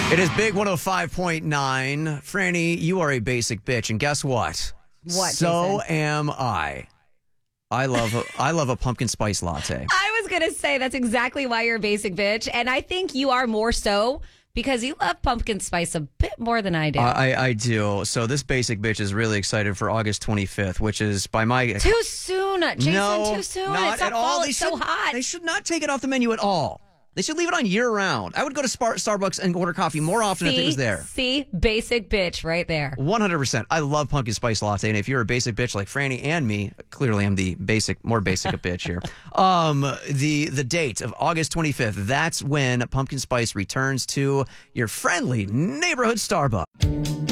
It is Big 105.9. Franny, you are a basic bitch, and guess what? What, So Jason? am I. I love a pumpkin spice latte. I was going to say that's exactly why you're a basic bitch. And I think you are more so because you love pumpkin spice a bit more than I do. I do. So this basic bitch is really excited for August 25th, which is by my... Too soon, Jason, No, too soon. not It's not at all. fall. They It's so should- hot. They should not take it off the menu at all. They should leave it on year-round. I would go to Starbucks and order coffee more often if it was there. See, basic bitch right there. 100%. I love pumpkin spice latte, and if you're a basic bitch like Franny and me, clearly I'm the more basic a bitch here. The date of August 25th, that's when pumpkin spice returns to your friendly neighborhood Starbucks.